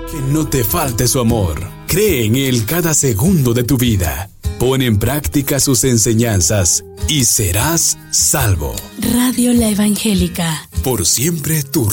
Que no te falte su amor. Cree en Él cada segundo de tu vida. Pon en práctica sus enseñanzas y serás salvo. Radio La Evangélica. Por siempre tu